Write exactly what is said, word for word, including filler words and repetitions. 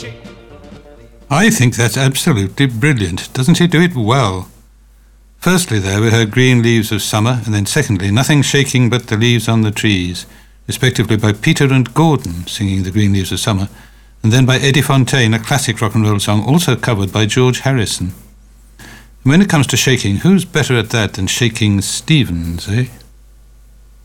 I think that's absolutely brilliant. Doesn't he do it well? Firstly, there, we heard Green Leaves of Summer, and then secondly, Nothing Shaking But the Leaves on the Trees, respectively by Peter and Gordon, singing the Green Leaves of Summer, and then by Eddie Fontaine, a classic rock and roll song, also covered by George Harrison. And when it comes to shaking, who's better at that than Shaking Stevens, eh?